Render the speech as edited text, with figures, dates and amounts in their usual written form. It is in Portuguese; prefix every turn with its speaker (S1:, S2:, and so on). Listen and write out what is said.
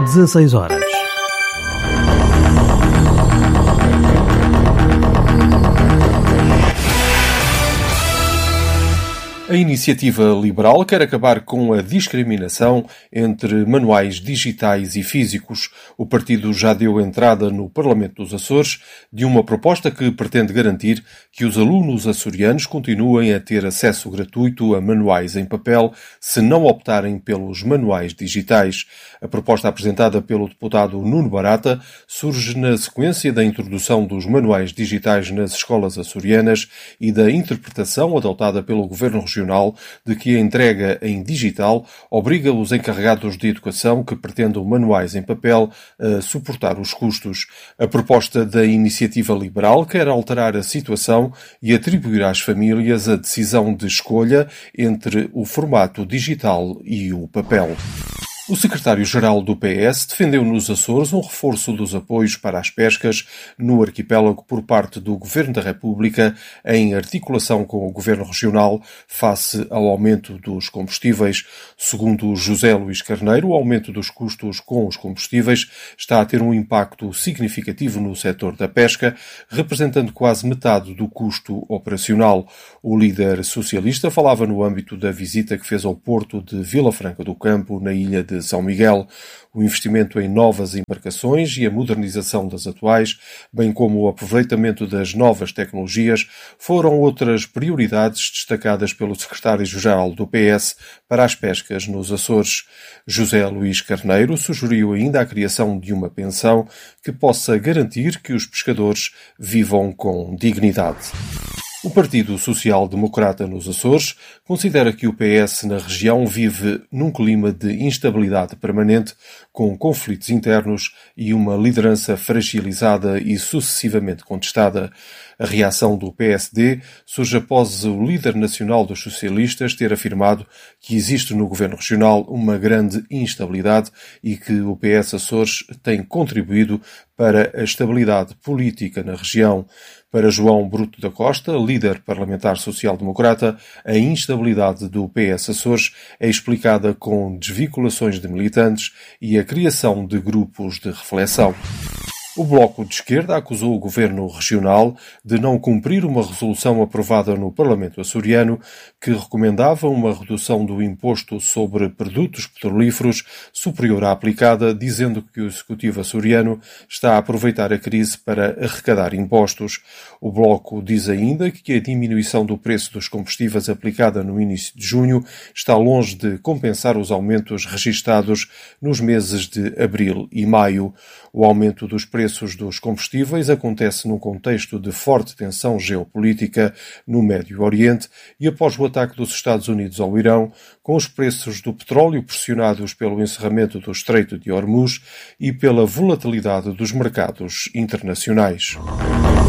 S1: 16 horas.
S2: A iniciativa liberal quer acabar com a discriminação entre manuais digitais e físicos. O partido já deu entrada no Parlamento dos Açores de uma proposta que pretende garantir que os alunos açorianos continuem a ter acesso gratuito a manuais em papel se não optarem pelos manuais digitais. A proposta apresentada pelo deputado Nuno Barata surge na sequência da introdução dos manuais digitais nas escolas açorianas e da interpretação adotada pelo Governo Regional de que a entrega em digital obriga os encarregados de educação que pretendam manuais em papel a suportar os custos. A proposta da iniciativa liberal quer alterar a situação e atribuir às famílias a decisão de escolha entre o formato digital e o papel. O secretário-geral do PS defendeu nos Açores um reforço dos apoios para as pescas no arquipélago por parte do Governo da República em articulação com o Governo Regional face ao aumento dos combustíveis. Segundo José Luís Carneiro, o aumento dos custos com os combustíveis está a ter um impacto significativo no setor da pesca, representando quase metade do custo operacional. O líder socialista falava no âmbito da visita que fez ao porto de Vila Franca do Campo, na ilha de São Miguel. O investimento em novas embarcações e a modernização das atuais, bem como o aproveitamento das novas tecnologias, foram outras prioridades destacadas pelo secretário-geral do PS para as pescas nos Açores. José Luís Carneiro sugeriu ainda a criação de uma pensão que possa garantir que os pescadores vivam com dignidade. O Partido Social Democrata nos Açores considera que o PS na região vive num clima de instabilidade permanente, com conflitos internos e uma liderança fragilizada e sucessivamente contestada. A reação do PSD surge após o líder nacional dos socialistas ter afirmado que existe no governo regional uma grande instabilidade e que o PS Açores tem contribuído para a estabilidade política na região. Para João Bruto da Costa, líder parlamentar social-democrata, a instabilidade do PS Açores é explicada com desvinculações de militantes e a criação de grupos de reflexão. O Bloco de Esquerda acusou o Governo Regional de não cumprir uma resolução aprovada no Parlamento açoriano que recomendava uma redução do imposto sobre produtos petrolíferos superior à aplicada, dizendo que o Executivo açoriano está a aproveitar a crise para arrecadar impostos. O Bloco diz ainda que a diminuição do preço dos combustíveis aplicada no início de junho está longe de compensar os aumentos registados nos meses de abril e maio. O aumento dos preços dos combustíveis acontece num contexto de forte tensão geopolítica no Médio Oriente e após o ataque dos Estados Unidos ao Irão, com os preços do petróleo pressionados pelo encerramento do Estreito de Hormuz e pela volatilidade dos mercados internacionais.